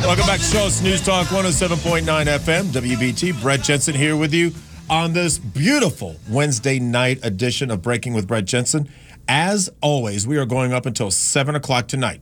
Welcome back to Charles News Talk 107.9 FM, WBT. Brett Jensen here with you on this beautiful Wednesday night edition of Breaking with Brett Jensen. As always, we are going up until 7 o'clock tonight.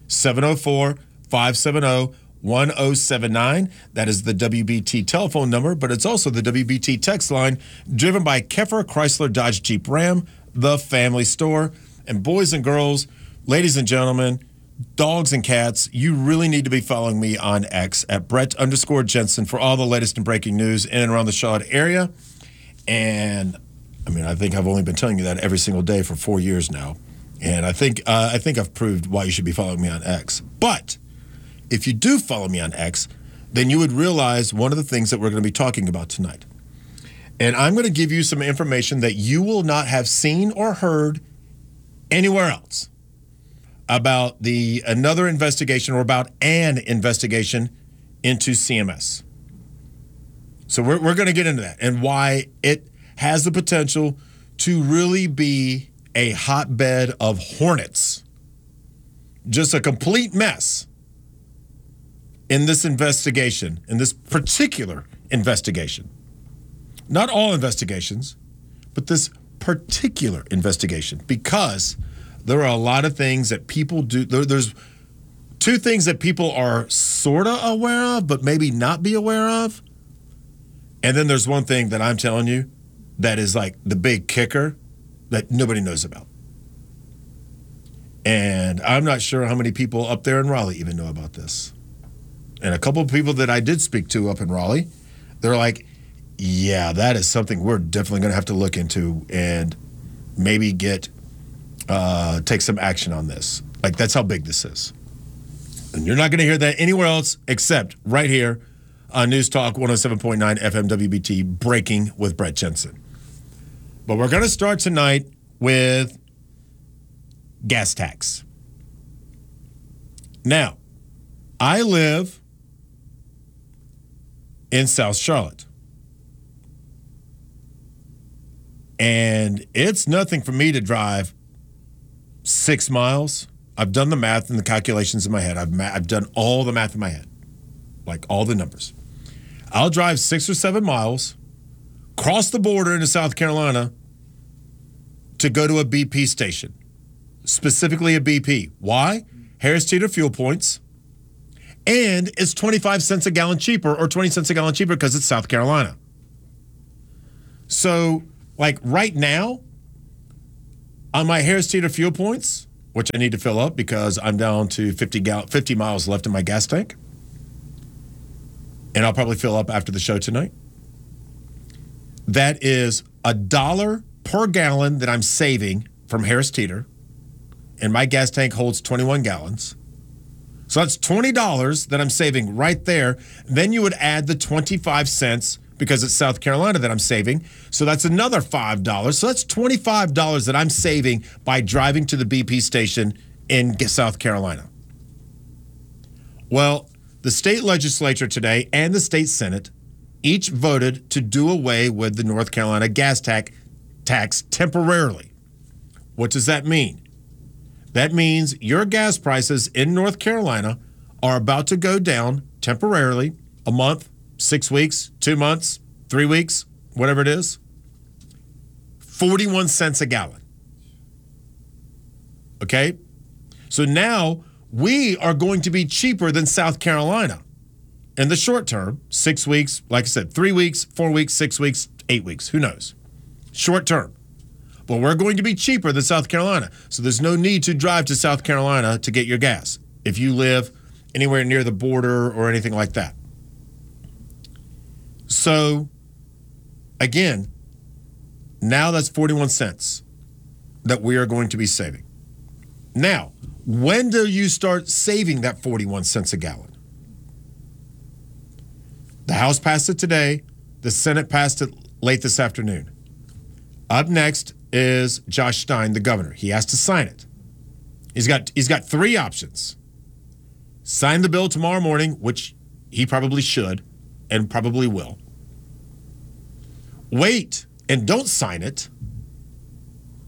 704-570-1079. That is the WBT telephone number, but it's also the WBT text line driven by Keffer Chrysler Dodge Jeep Ram, the family store. And boys and girls, ladies and gentlemen, dogs and cats, you really need to be following me on X at Brett_Jensen for all the latest and breaking news in and around the Charlotte area. And I think I've only been telling you that every single day for 4 years now. And I think I've proved why you should be following me on X. But if you do follow me on X, then you would realize one of the things that we're going to be talking about tonight. And I'm going to give you some information that you will not have seen or heard anywhere else about another investigation or about an investigation into CMS. So we're going to get into that and why it has the potential to really be a hotbed of hornets. Just a complete mess in this investigation, in this particular investigation. Not all investigations, but this particular investigation, because there are a lot of things that people do. There's two things that people are sort of aware of, but maybe not be aware of. And then there's one thing that I'm telling you that is like the big kicker that nobody knows about. And I'm not sure how many people up there in Raleigh even know about this. And a couple of people that I did speak to up in Raleigh, they're like, yeah, that is something we're definitely going to have to look into and maybe take some action on this. Like, that's how big this is. And you're not going to hear that anywhere else except right here on News Talk 107.9 FM WBT, Breaking with Brett Jensen. But we're going to start tonight with gas tax. Now, I live in South Charlotte. And it's nothing for me to drive 6 miles. I've done the math and the calculations in my head. I've done all the math in my head, like all the numbers. I'll drive 6 or 7 miles, cross the border into South Carolina to go to a BP station, specifically a BP. Why? Harris Teeter fuel points. And it's 25 cents a gallon cheaper or 20 cents a gallon cheaper because it's South Carolina. So, like right now, on my Harris Teeter fuel points, which I need to fill up because I'm down to 50 miles left in my gas tank, and I'll probably fill up after the show tonight, that is $1 per gallon that I'm saving from Harris Teeter, and my gas tank holds 21 gallons. So that's $20 that I'm saving right there. Then you would add the 25 cents because it's South Carolina that I'm saving. So that's another $5. So that's $25 that I'm saving by driving to the BP station in South Carolina. Well, the state legislature today and the state Senate each voted to do away with the North Carolina gas tax temporarily. What does that mean? That means your gas prices in North Carolina are about to go down temporarily, a month, 6 weeks, 2 months, 3 weeks, whatever it is, 41 cents a gallon. Okay? So now we are going to be cheaper than South Carolina in the short term, 6 weeks, like I said, 3 weeks, 4 weeks, 6 weeks, 8 weeks, who knows? Short term. But we're going to be cheaper than South Carolina. So there's no need to drive to South Carolina to get your gas if you live anywhere near the border or anything like that. So, again, now that's 41 cents that we are going to be saving. Now, when do you start saving that 41 cents a gallon? The House passed it today. The Senate passed it late this afternoon. Up next is Josh Stein, the governor. He has to sign it. He's got 3 options. Sign the bill tomorrow morning, which he probably should and probably will. Wait and don't sign it.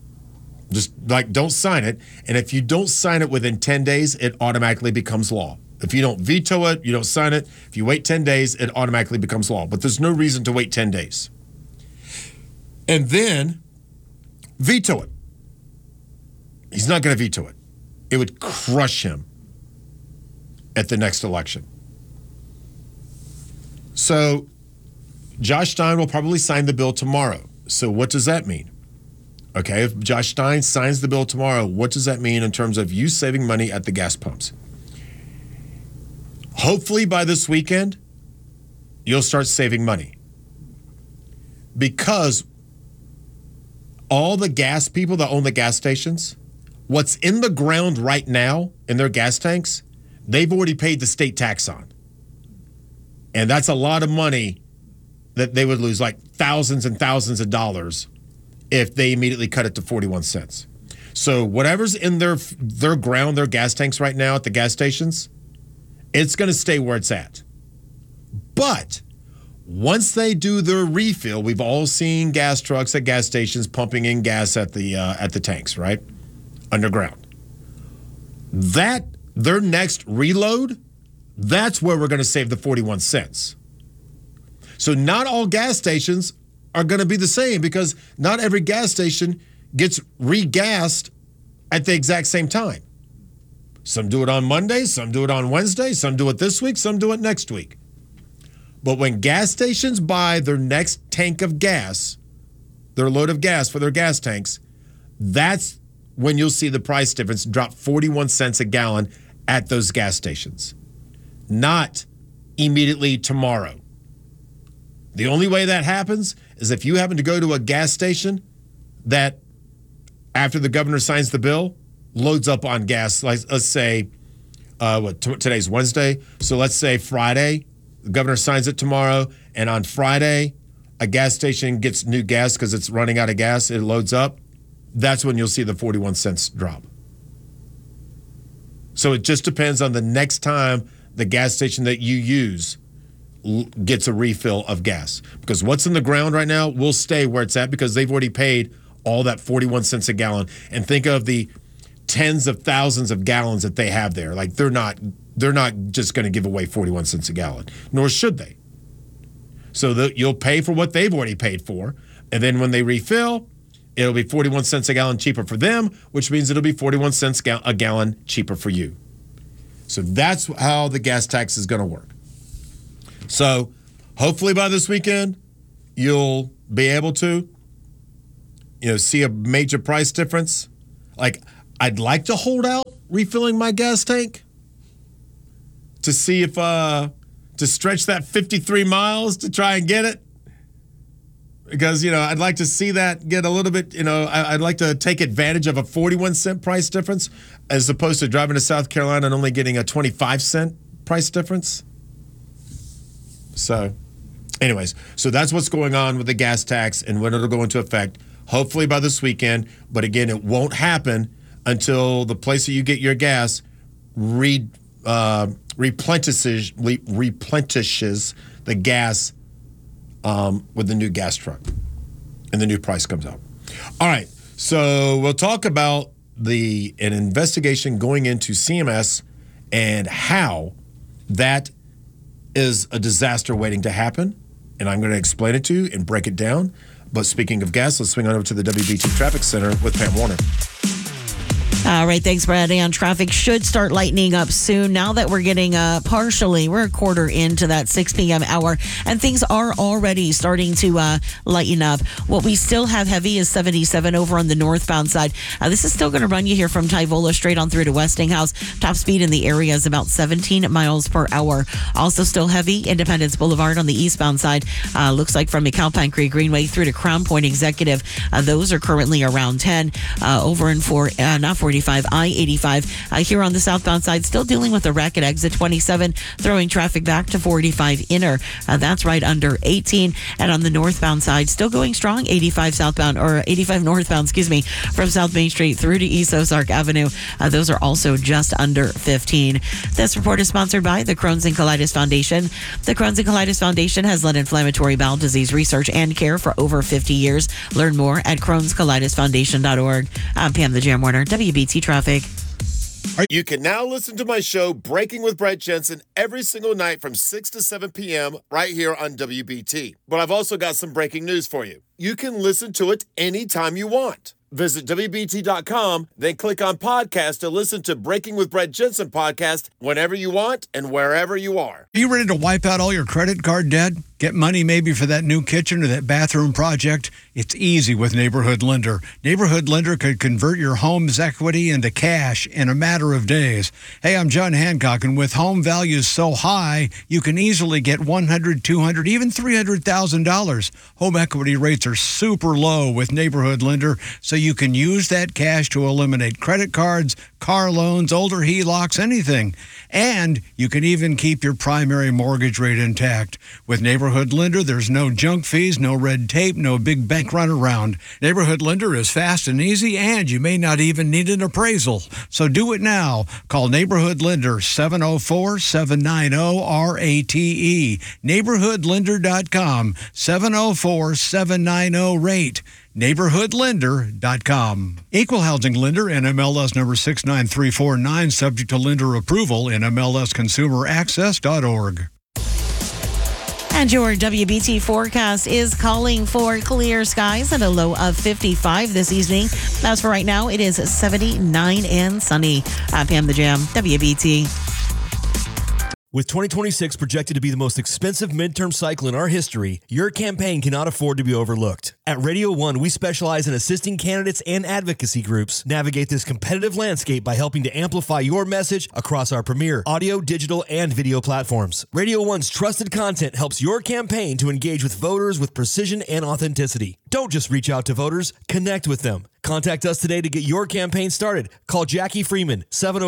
Just like don't sign it. And if you don't sign it within 10 days, it automatically becomes law. If you don't veto it, you don't sign it. If you wait 10 days, it automatically becomes law. But there's no reason to wait 10 days. And then veto it. He's not going to veto it. It would crush him at the next election. So Josh Stein will probably sign the bill tomorrow. So what does that mean? Okay, if Josh Stein signs the bill tomorrow, what does that mean in terms of you saving money at the gas pumps? Hopefully by this weekend, you'll start saving money. Because all the gas people that own the gas stations, what's in the ground right now in their gas tanks, they've already paid the state tax on. And that's a lot of money that they would lose, like thousands and thousands of dollars if they immediately cut it to 41 cents. So whatever's in their ground, their gas tanks right now at the gas stations, it's going to stay where it's at. But once they do their refill, we've all seen gas trucks at gas stations pumping in gas at the tanks, right? Underground. That, their next reload, that's where we're going to save the 41 cents. So not all gas stations are going to be the same because not every gas station gets regassed at the exact same time. Some do it on Monday, some do it on Wednesday, some do it this week, some do it next week. But when gas stations buy their next tank of gas, their load of gas for their gas tanks, that's when you'll see the price difference drop 41 cents a gallon at those gas stations. Not immediately tomorrow. The only way that happens is if you happen to go to a gas station that, after the governor signs the bill, loads up on gas. Like, let's say, today's Wednesday. So let's say Friday, the governor signs it tomorrow, and on Friday, a gas station gets new gas because it's running out of gas. It loads up. That's when you'll see the 41 cents drop. So it just depends on the next time the gas station that you use gets a refill of gas. Because what's in the ground right now will stay where it's at because they've already paid all that 41 cents a gallon. And think of the tens of thousands of gallons that they have there. Like they're not just going to give away 41 cents a gallon, nor should they. So you'll pay for what they've already paid for. And then when they refill, it'll be 41 cents a gallon cheaper for them, which means it'll be 41 cents a gallon cheaper for you. So that's how the gas tax is going to work. So hopefully by this weekend, you'll be able to, see a major price difference. Like, I'd like to hold out refilling my gas tank to see if, to stretch that 53 miles to try and get it. Because, I'd like to see that get a little bit, I'd like to take advantage of a 41 cent price difference as opposed to driving to South Carolina and only getting a 25 cent price difference. So, anyways, so that's what's going on with the gas tax and when it'll go into effect, hopefully by this weekend. But again, it won't happen until the place that you get your gas replenishes the gas with the new gas truck and the new price comes out. All right, so we'll talk about an investigation going into CMS and how that is a disaster waiting to happen, and I'm going to explain it to you and break it down. But speaking of gas, let's swing on over to the WBT Traffic Center with Pam Warner. All right, thanks, Brad. And traffic should start lightening up soon. Now that we're getting we're a quarter into that 6 p.m. hour, and things are already starting to lighten up. What we still have heavy is 77 over on the northbound side. This is still going to run you here from Tyvola straight on through to Westinghouse. Top speed in the area is about 17 miles per hour. Also still heavy, Independence Boulevard on the eastbound side. Looks like from McAlpine Creek Greenway through to Crown Point Executive. Those are currently around 10. Over in 45, I-85 here on the southbound side, still dealing with a wreck at exit 27, throwing traffic back to 45 inner. That's right under 18. And on the northbound side, still going strong, 85 northbound, from South Main Street through to East Ozark Avenue. Those are also just under 15. This report is sponsored by the Crohn's and Colitis Foundation. The Crohn's and Colitis Foundation has led inflammatory bowel disease research and care for over 50 years. Learn more at crohnscolitisfoundation.org. I'm Pam the Jam Warner, WBT Traffic. You can now listen to my show, Breaking with Brett Jensen, every single night from 6 to 7 p.m. right here on WBT. But I've also got some breaking news for you. You can listen to it anytime you want. Visit WBT.com, then click on podcast to listen to Breaking with Brett Jensen podcast whenever you want and wherever you are. Are you ready to wipe out all your credit card debt? Get money maybe for that new kitchen or that bathroom project? It's easy with Neighborhood Lender. Neighborhood Lender could convert your home's equity into cash in a matter of days. Hey, I'm John Hancock, and with home values so high, you can easily get $100,000, $200,000, even $300,000. Home equity rates are super low with Neighborhood Lender, so you can use that cash to eliminate credit cards, car loans, older HELOCs, anything. And you can even keep your primary mortgage rate intact. With Neighborhood Lender, there's no junk fees, no red tape, no big bank runaround. Neighborhood Lender is fast and easy, and you may not even need an appraisal. So do it now. Call Neighborhood Lender 704-790-RATE. NeighborhoodLender.com 704-790-RATE. NeighborhoodLender.com. Equal housing lender, NMLS number 69349, subject to lender approval, NMLSconsumeraccess.org. And your WBT forecast is calling for clear skies and a low of 55 this evening. As for right now, it is 79 and sunny. I'm Pam the Jam, WBT. With 2026 projected to be the most expensive midterm cycle in our history, your campaign cannot afford to be overlooked. At Radio One, we specialize in assisting candidates and advocacy groups navigate this competitive landscape by helping to amplify your message across our premier audio, digital, and video platforms. Radio One's trusted content helps your campaign to engage with voters with precision and authenticity. Don't just reach out to voters, connect with them. Contact us today to get your campaign started. Call Jackie Freeman,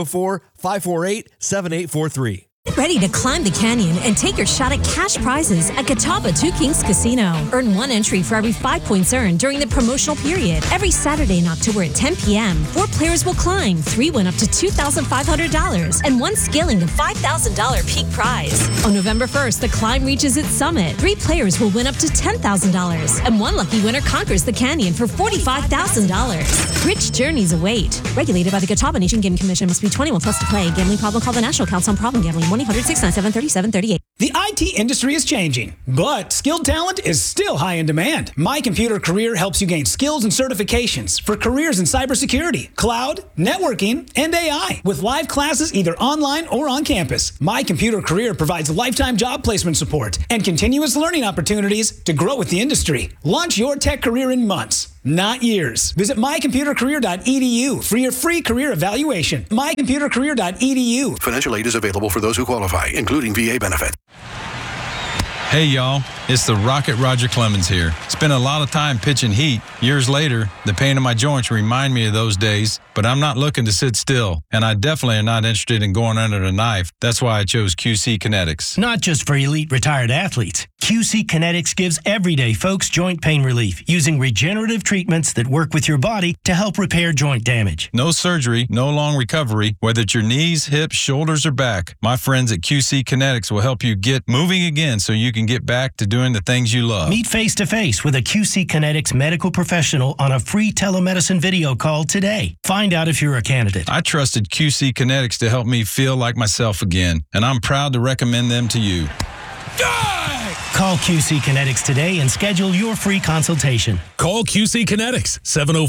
704-548-7843. Get ready to climb the canyon and take your shot at cash prizes at Catawba Two Kings Casino. Earn one entry for every 5 points earned during the promotional period. Every Saturday in October at 10 p.m., 4 players will climb, 3 win up to $2,500, and 1 scaling the $5,000 peak prize. On November 1st, the climb reaches its summit. 3 players will win up to $10,000, and 1 lucky winner conquers the canyon for $45,000. Rich journeys await. Regulated by the Catawba Nation Gaming Commission. Must be 21 plus to play. Gambling problem? Call the National Council on Problem Gambling. 1-800-697-3738. The IT industry is changing, but skilled talent is still high in demand. My Computer Career helps you gain skills and certifications for careers in cybersecurity, cloud, networking, and AI, with live classes either online or on campus. My Computer Career provides lifetime job placement support and continuous learning opportunities to grow with the industry. Launch your tech career in months, not years. Visit mycomputercareer.edu for your free career evaluation. mycomputercareer.edu. Financial aid is available for those who qualify, including VA benefit. Hey, y'all. It's the Rocket Roger Clemens here. Spent a lot of time pitching heat. Years later, the pain in my joints remind me of those days, but I'm not looking to sit still, and I definitely am not interested in going under the knife. That's why I chose QC Kinetics. Not just for elite retired athletes. QC Kinetics gives everyday folks joint pain relief using regenerative treatments that work with your body to help repair joint damage. No surgery, no long recovery, whether it's your knees, hips, shoulders, or back. My friends at QC Kinetics will help you get moving again so you can get back to doing the things you love. Meet face-to-face with a QC Kinetics medical professional on a free telemedicine video call today. Find out if you're a candidate. I trusted QC Kinetics to help me feel like myself again, and I'm proud to recommend them to you. Call QC Kinetics today and schedule your free consultation. Call QC Kinetics,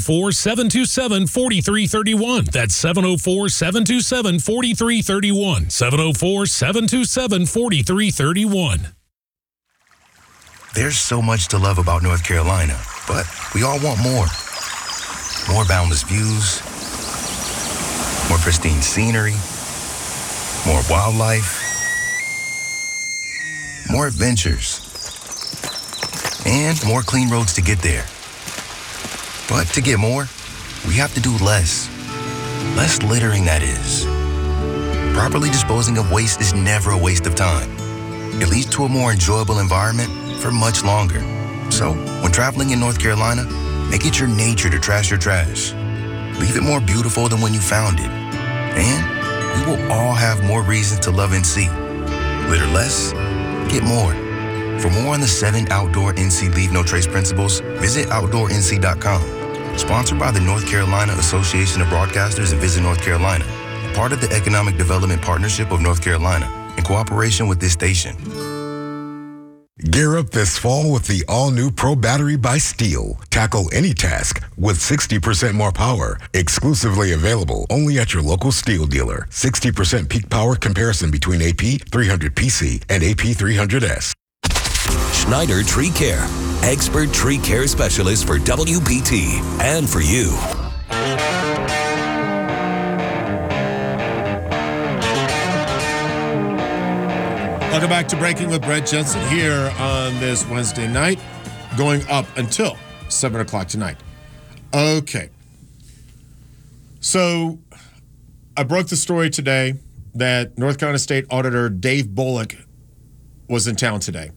704-727-4331. That's 704-727-4331. 704-727-4331. There's so much to love about North Carolina, but we all want more. More boundless views, more pristine scenery, more wildlife, more adventures, and more clean roads to get there. But to get more, we have to do less. Less littering, that is. Properly disposing of waste is never a waste of time. It leads to a more enjoyable environment for much longer. So, when traveling in North Carolina, make it your nature to trash your trash. Leave it more beautiful than when you found it. And we will all have more reasons to love NC. Litter less, get more. For more on the 7 outdoor NC Leave No Trace principles, visit OutdoorNC.com. Sponsored by the North Carolina Association of Broadcasters and Visit North Carolina. part of the Economic Development Partnership of North Carolina in cooperation with this station. Gear up this fall with the all-new Pro Battery by Steel. Tackle any task with 60% more power. Exclusively available only at your local Steel dealer. 60% peak power comparison between AP 300PC and AP 300S. Schneider Tree Care. Expert tree care specialist for WBT and for you. Welcome back to Breaking with Brett Jensen here on this Wednesday night, going up until 7 o'clock tonight. Okay. So I broke the story today that North Carolina State Auditor Dave Bullock was in town today.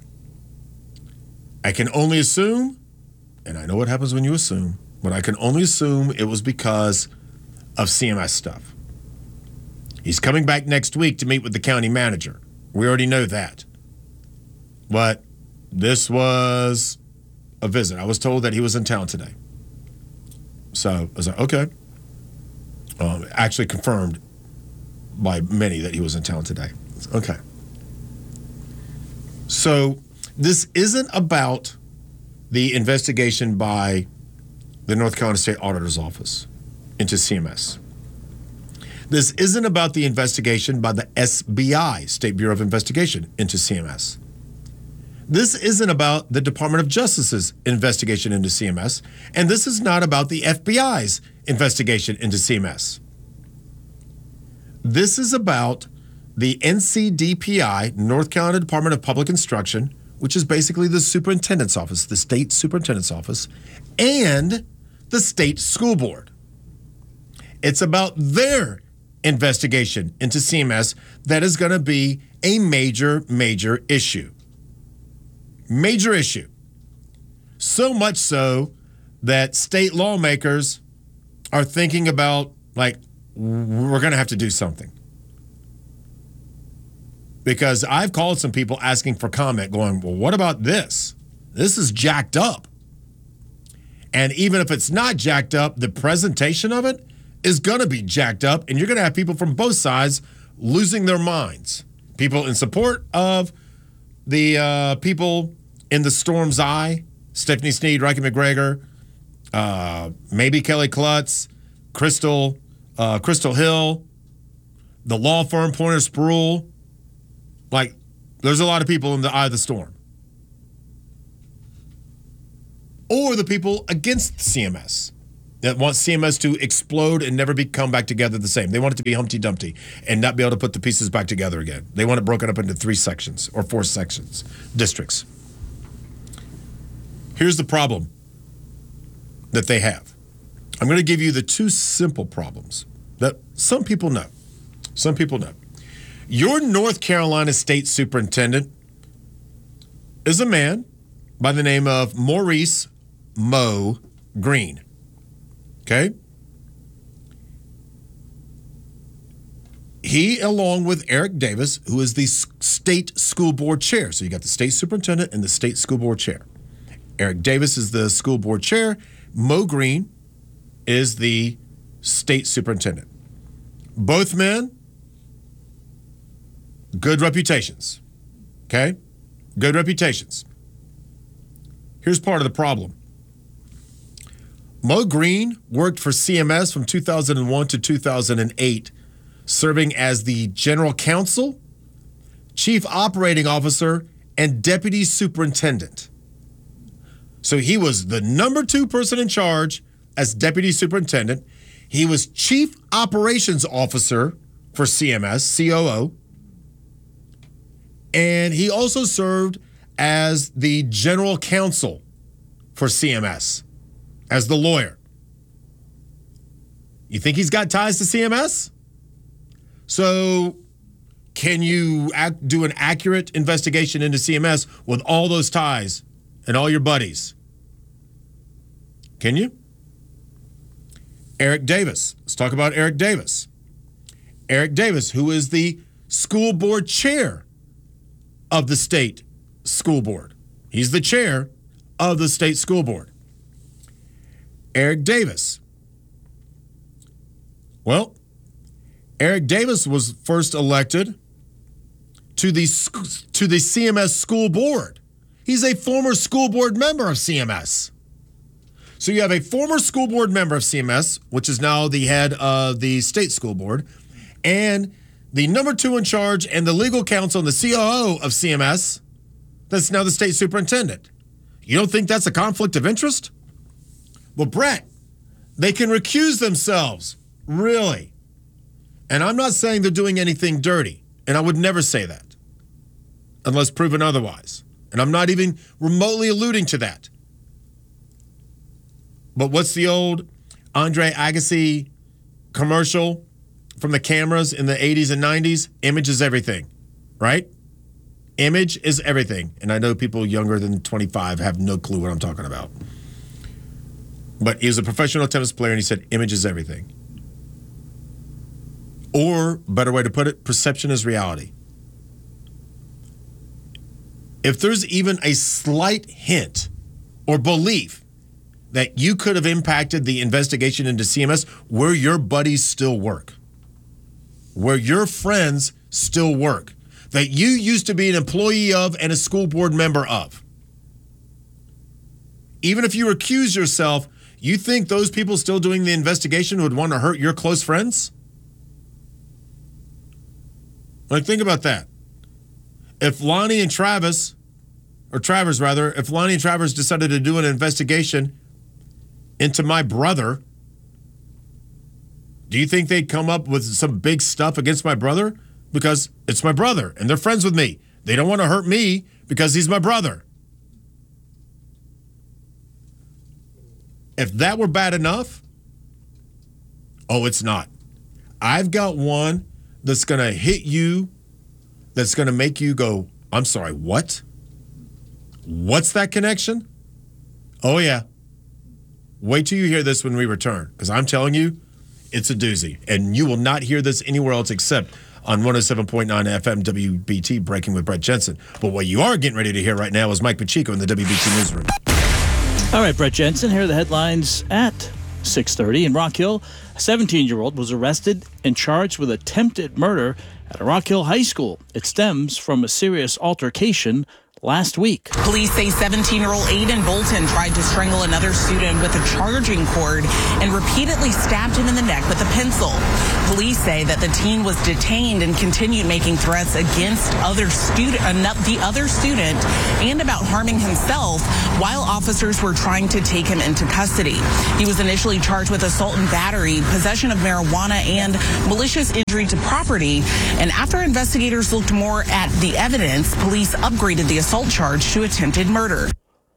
I can only assume, and I know what happens when you assume, but I can only assume it was because of CMS stuff. He's coming back next week to meet with the county manager. We already know that. But this was a visit. I was told that he was in town today. So I was like, okay. Actually confirmed by many that he was in town today. Okay. So this isn't about the investigation by the North Carolina State Auditor's Office into CMS. This isn't about the investigation by the SBI, State Bureau of Investigation, into CMS. This isn't about the Department of Justice's investigation into CMS, and this is not about the FBI's investigation into CMS. This is about the NCDPI, North Carolina Department of Public Instruction, which is basically the superintendent's office, the state superintendent's office, and the state school board. It's about their investigation into CMS that is going to be a major, major issue. Major issue. So much so that state lawmakers are thinking about, like, we're going to have to do something. Because I've called some people asking for comment going, well, what about this? This is jacked up. And even if it's not jacked up, the presentation of it is going to be jacked up, and you're going to have people from both sides losing their minds. People in support of the people in the storm's eye, Stephanie Snead, Ricky McGregor, maybe Kelly Klutz, Crystal Hill, the law firm Pointer Spruill. Like, there's a lot of people in the eye of the storm. Or the people against CMS that want CMS to explode and never come back together the same. They want it to be Humpty Dumpty and not be able to put the pieces back together again. They want it broken up into 3 sections or 4 sections, districts. Here's the problem that they have. I'm going to give you the 2 simple problems that some people know. Some people know. Your North Carolina State Superintendent is a man by the name of Maurice Mo Green. Okay? He, along with Eric Davis, who is the state school board chair. So you got the state superintendent and the state school board chair. Eric Davis is the school board chair. Mo Green is the state superintendent. Both men, good reputations. Okay? Good reputations. Here's part of the problem. Mo Green worked for CMS from 2001 to 2008, serving as the general counsel, chief operating officer, and deputy superintendent. So he was the number 2 person in charge as deputy superintendent. He was chief operations officer for CMS, COO. And he also served as the general counsel for CMS, as the lawyer. You think he's got ties to CMS? So can you do an accurate investigation into CMS with all those ties and all your buddies? Can you? Eric Davis. Let's talk about Eric Davis. Eric Davis, who is the school board chair of the state school board. He's the chair of the state school board. Eric Davis. Well, Eric Davis was first elected to the CMS school board. He's a former school board member of CMS. So you have a former school board member of CMS, which is now the head of the state school board, and the number 2 in charge and the legal counsel and the COO of CMS, that's now the state superintendent. You don't think that's a conflict of interest? Well, Brett, they can recuse themselves. Really? And I'm not saying they're doing anything dirty, and I would never say that unless proven otherwise. And I'm not even remotely alluding to that. But what's the old Andre Agassi commercial from the cameras in the 80s and 90s? Image is everything, right? Image is everything. And I know people younger than 25 have no clue what I'm talking about. But he was a professional tennis player, and he said, image is everything. Or, better way to put it, perception is reality. If there's even a slight hint or belief that you could have impacted the investigation into CMS, where your buddies still work, where your friends still work, that you used to be an employee of and a school board member of. Even if you recuse yourself, you think those people still doing the investigation would want to hurt your close friends? Like, think about that. If Lonnie and Travis, or Travers rather, if Lonnie and Travers decided to do an investigation into my brother, do you think they'd come up with some big stuff against my brother? Because it's my brother, and they're friends with me. They don't want to hurt me because he's my brother. If that were bad enough, oh, it's not. I've got one that's going to hit you, that's going to make you go, I'm sorry, what? What's that connection? Oh, yeah. Wait till you hear this when we return, because I'm telling you, it's a doozy. And you will not hear this anywhere else except on 107.9 FM WBT, Breaking with Brett Jensen. But what you are getting ready to hear right now is Mike Pacheco in the WBT newsroom. All right, Brett Jensen, here are the headlines at 6:30. In Rock Hill, a 17-year-old was arrested and charged with attempted murder at a Rock Hill high school. It stems from a serious altercation last week. Police say 17-year-old Aiden Bolton tried to strangle another student with a charging cord and repeatedly stabbed him in the neck with a pencil. Police say that the teen was detained and continued making threats against the other student and about harming himself while officers were trying to take him into custody. He was initially charged with assault and battery, possession of marijuana, and malicious injury to property. And after investigators looked more at the evidence, police upgraded the assault charge to attempted murder.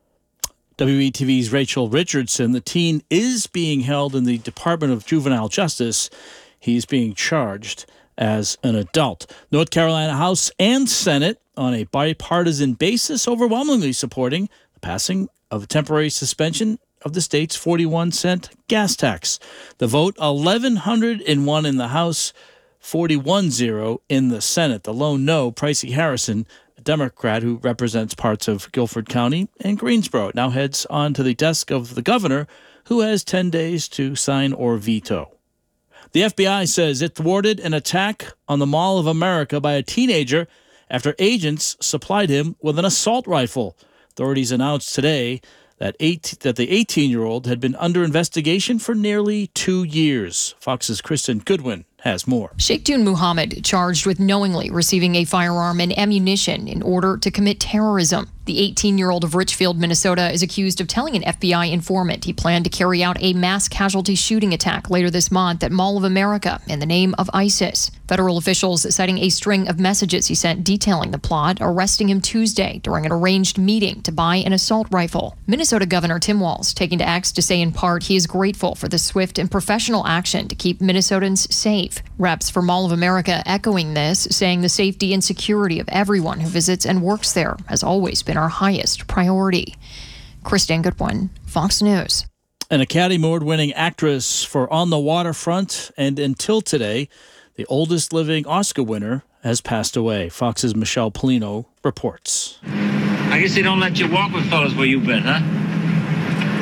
WETV's Rachel Richardson. The teen is being held in the Department of Juvenile Justice. He's being charged as an adult. North Carolina House and Senate, on a bipartisan basis, overwhelmingly supporting the passing of a temporary suspension of the state's 41-cent gas tax. The vote, 1,101 in the House, 41-0 in the Senate. The lone no, Pricey Harrison, a Democrat who represents parts of Guilford County and Greensboro, now heads on to the desk of the governor, who has 10 days to sign or veto. The FBI says it thwarted an attack on the Mall of America by a teenager after agents supplied him with an assault rifle. Authorities announced today that the 18-year-old had been under investigation for nearly 2 years. Fox's Kristen Goodwin has more. Sheikhtun Muhammad charged with knowingly receiving a firearm and ammunition in order to commit terrorism. The 18-year-old of Richfield, Minnesota, is accused of telling an FBI informant he planned to carry out a mass casualty shooting attack later this month at Mall of America in the name of ISIS. Federal officials citing a string of messages he sent detailing the plot, arresting him Tuesday during an arranged meeting to buy an assault rifle. Minnesota Governor Tim Walz taking to X to say in part he is grateful for the swift and professional action to keep Minnesotans safe. Reps for Mall of America echoing this, saying the safety and security of everyone who visits and works there has always been our highest priority. Kristen Goodwin, Fox News. An Academy Award-winning actress for On the Waterfront and Until Today, the oldest living Oscar winner, has passed away. Fox's Michelle Polino reports. I guess they don't let you walk with fellas where you've been, huh?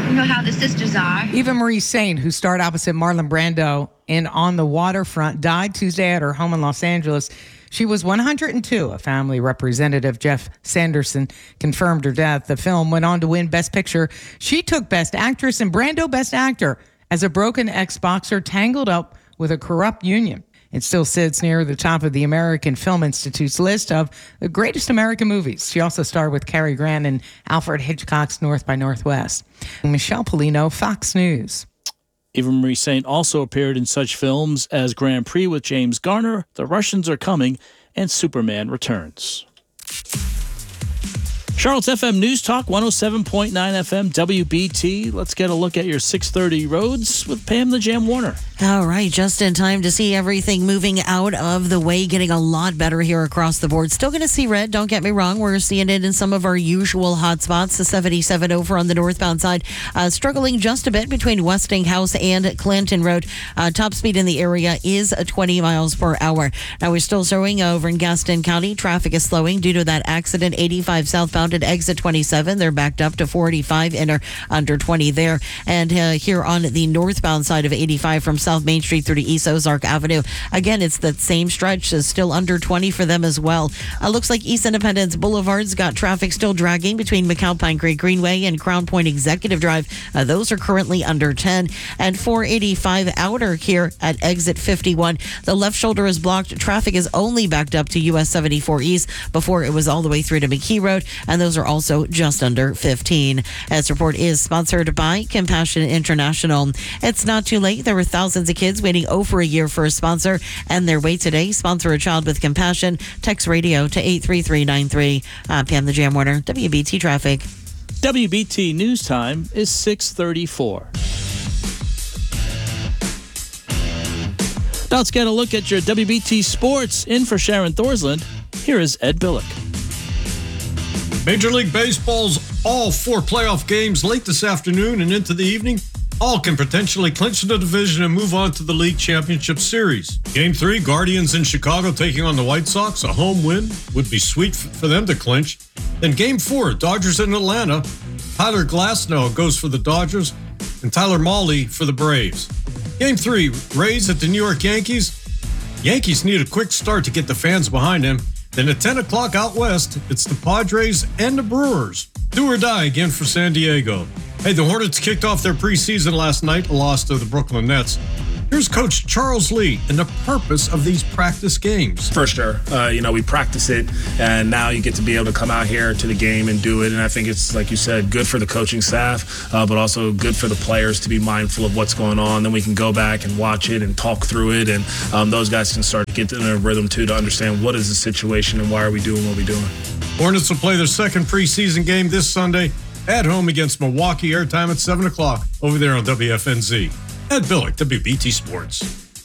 You know how the sisters are. Eva Marie Saint, who starred opposite Marlon Brando in On the Waterfront, died Tuesday at her home in Los Angeles. She was 102. A family representative, Jeff Sanderson, confirmed her death. The film went on to win Best Picture. She took Best Actress and Brando Best Actor as a broken ex-boxer tangled up with a corrupt union. It still sits near the top of the American Film Institute's list of the greatest American movies. She also starred with Cary Grant in Alfred Hitchcock's North by Northwest. Michelle Polino, Fox News. Eva Marie Saint also appeared in such films as Grand Prix with James Garner, The Russians Are Coming, and Superman Returns. Charlotte's FM News Talk, 107.9 FM WBT. Let's get a look at your 630 roads with Pam the Jam Warner. All right, just in time to see everything moving out of the way, getting a lot better here across the board. Still going to see red, don't get me wrong. We're seeing it in some of our usual hot spots. The 77 over on the northbound side, struggling just a bit between Westinghouse and Clanton Road. Top speed in the area is 20 miles per hour. Now, we're still showing over in Gaston County. Traffic is slowing due to that accident. 85 southbound at exit 27. They're backed up to 45 and are under 20 there. And here on the northbound side of 85 from South Main Street through to East Ozark Avenue. Again, it's the same stretch, is still under 20 for them as well. Looks like East Independence Boulevard's got traffic still dragging between McCow Pine Creek Greenway and Crown Point Executive Drive. Those are currently under 10. And 485 outer here at exit 51. The left shoulder is blocked. Traffic is only backed up to US 74 East. Before it was all the way through to McKee Road, and those are also just under 15. This report is sponsored by Compassion International. It's not too late. There were thousands of kids waiting over a year for a sponsor, and their wait today. Sponsor a child with compassion. Text radio to 83393. Pam the Jam Warner, WBT Traffic. WBT News Time is 6:34. Now let's get a look at your WBT Sports. In for Sharon Thorsland, here is Ed Billick. Major League Baseball's all 4 playoff games late this afternoon and into the evening all can potentially clinch the division and move on to the League Championship Series. Game 3, Guardians in Chicago taking on the White Sox. A home win would be sweet for them to clinch. Then Game 4, Dodgers in Atlanta. Tyler Glasnow goes for the Dodgers and Tyler Mahle for the Braves. Game 3, Rays at the New York Yankees. Yankees need a quick start to get the fans behind them. Then at 10 o'clock out west, it's the Padres and the Brewers. Do or die again for San Diego. Hey, the Hornets kicked off their preseason last night, a loss to the Brooklyn Nets. Here's Coach Charles Lee and the purpose of these practice games. For sure. We practice it, and now you get to be able to come out here to the game and do it. And I think it's, like you said, good for the coaching staff, but also good for the players to be mindful of what's going on. Then we can go back and watch it and talk through it, and those guys can start to get in a rhythm, too, to understand what is the situation and why are we doing what we're doing. Hornets will play their second preseason game this Sunday at home against Milwaukee. Airtime at 7 o'clock over there on WFNZ. Ed Billick, WBT Sports.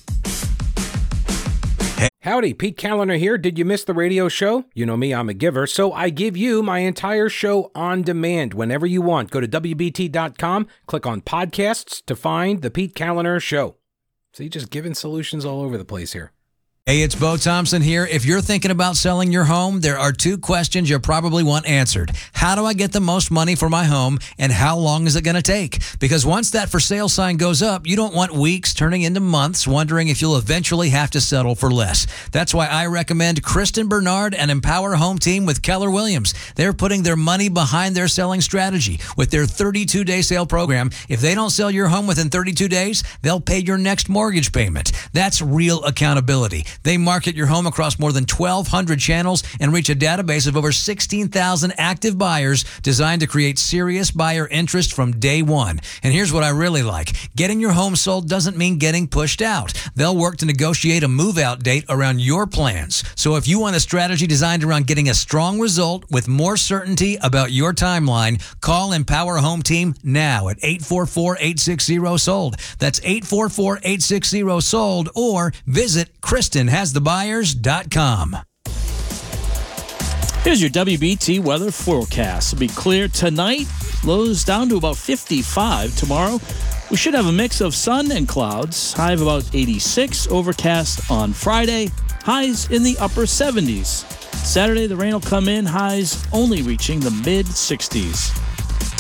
Howdy, Pete Callender here. Did you miss the radio show? You know me, I'm a giver, so I give you my entire show on demand whenever you want. Go to WBT.com, click on podcasts to find the Pete Callender Show. See, just giving solutions all over the place here. Hey, it's Bo Thompson here. If you're thinking about selling your home, there are 2 questions you'll probably want answered. How do I get the most money for my home, and how long is it going to take? Because once that for sale sign goes up, you don't want weeks turning into months wondering if you'll eventually have to settle for less. That's why I recommend Kristen Bernard and Empower Home Team with Keller Williams. They're putting their money behind their selling strategy with their 32-day sale program. If they don't sell your home within 32 days, they'll pay your next mortgage payment. That's real accountability. They market your home across more than 1,200 channels and reach a database of over 16,000 active buyers designed to create serious buyer interest from day one. And here's what I really like. Getting your home sold doesn't mean getting pushed out. They'll work to negotiate a move-out date around your plans. So if you want a strategy designed around getting a strong result with more certainty about your timeline, call Empower Home Team now at 844-860-SOLD. That's 844-860-SOLD, or visit KristenHasTheBuyers.com. Here's your WBT weather forecast. It'll be clear tonight, lows down to about 55. Tomorrow, we should have a mix of sun and clouds. High of about 86, overcast on Friday. Highs in the upper 70s. Saturday, the rain will come in, highs only reaching the mid-60s.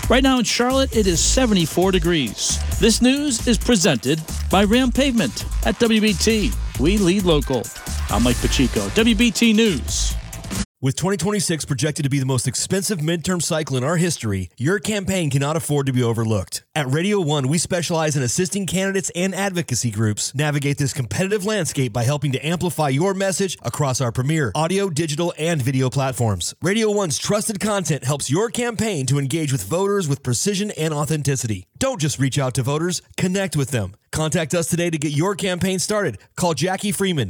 Right now in Charlotte, it is 74 degrees. This news is presented by Ram Pavement at WBT. We lead local. I'm Mike Pacheco, WBT News. With 2026 projected to be the most expensive midterm cycle in our history, your campaign cannot afford to be overlooked. At Radio 1, we specialize in assisting candidates and advocacy groups navigate this competitive landscape by helping to amplify your message across our premier audio, digital, and video platforms. Radio 1's trusted content helps your campaign to engage with voters with precision and authenticity. Don't just reach out to voters, connect with them. Contact us today to get your campaign started. Call Jackie Freeman,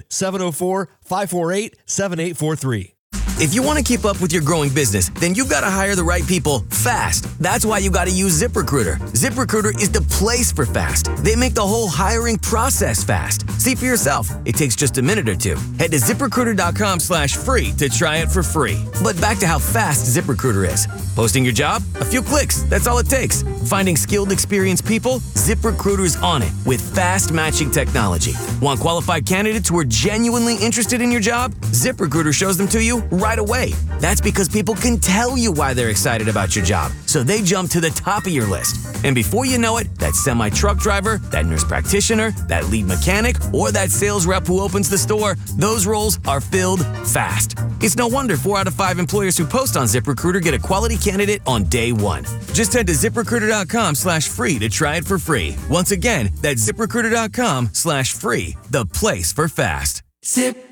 704-548-7843. If you want to keep up with your growing business, then you've got to hire the right people fast. That's why you got to use ZipRecruiter. ZipRecruiter is the place for fast. They make the whole hiring process fast. See for yourself. It takes just a minute or two. Head to ZipRecruiter.com/free to try it for free. But back to how fast ZipRecruiter is. Posting your job? A few clicks. That's all it takes. Finding skilled, experienced people? ZipRecruiter's on it with fast matching technology. Want qualified candidates who are genuinely interested in your job? ZipRecruiter shows them to you right away. That's because people can tell you why they're excited about your job, so they jump to the top of your list. And before you know it, that semi-truck driver, that nurse practitioner, that lead mechanic, or that sales rep who opens the store, those roles are filled fast. It's no wonder 4 out of 5 employers who post on ZipRecruiter get a quality candidate on day one. Just head to ZipRecruiter.com/free to try it for free. Once again, that's ZipRecruiter.com/free, the place for fast. Zip.